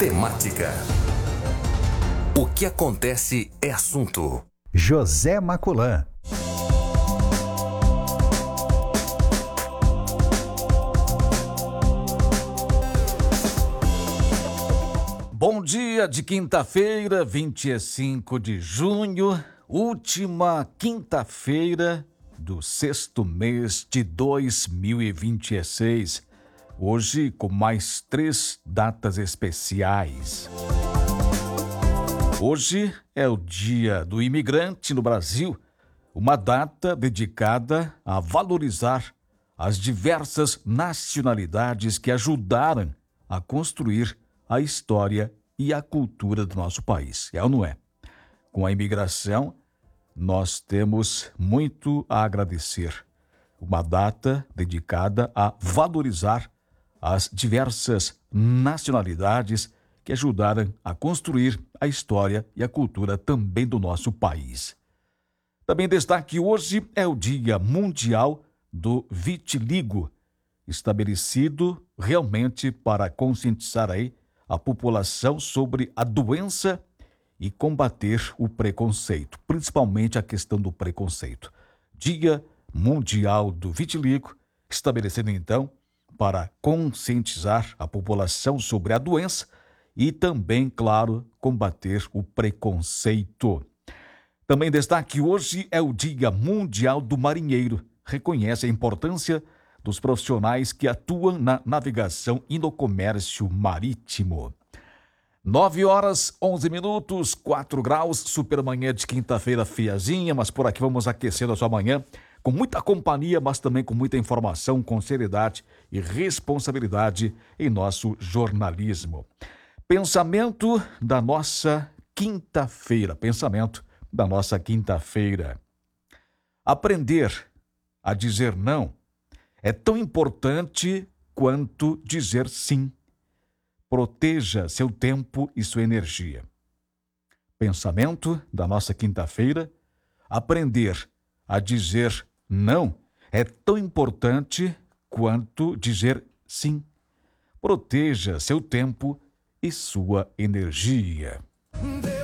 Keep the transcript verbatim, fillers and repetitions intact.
Temática. O que acontece é assunto. José Maculã. Bom dia de quinta-feira, vinte e cinco de junho, última quinta-feira do sexto mês de dois mil e vinte e seis. Hoje com mais três datas especiais. Hoje é o Dia do Imigrante no Brasil, uma data dedicada a valorizar as diversas nacionalidades que ajudaram a construir a história e a cultura do nosso país. É ou não é? Com a imigração, nós temos muito a agradecer. Uma data dedicada a valorizar as diversas nacionalidades que ajudaram a construir a história e a cultura também do nosso país. Também destaque hoje é o Dia Mundial do Vitiligo, estabelecido realmente para conscientizar aí a população sobre a doença e combater o preconceito, principalmente a questão do preconceito. Dia Mundial do Vitiligo, estabelecido então para conscientizar a população sobre a doença e também, claro, combater o preconceito. Também destaque hoje é o Dia Mundial do Marinheiro. Reconhece a importância dos profissionais que atuam na navegação e no comércio marítimo. Nove horas, onze minutos, quatro graus, super manhã de quinta-feira friazinha, mas por aqui vamos aquecendo a sua manhã com muita companhia, mas também com muita informação, com seriedade e responsabilidade em nosso jornalismo. Pensamento da nossa quinta-feira, pensamento da nossa quinta-feira. Aprender a dizer não é tão importante quanto dizer sim. Proteja seu tempo e sua energia. Pensamento da nossa quinta-feira. Aprender a dizer não é tão importante quanto dizer sim. Proteja seu tempo e sua energia.